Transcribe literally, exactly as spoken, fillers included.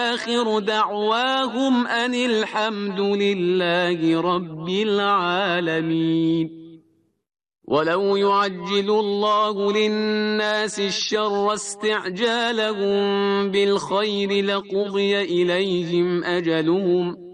وآخر دعواهم أن الحمد لله رب العالمين. ولو يعجل الله للناس الشر استعجالهم بالخير لقضي إليهم أجلهم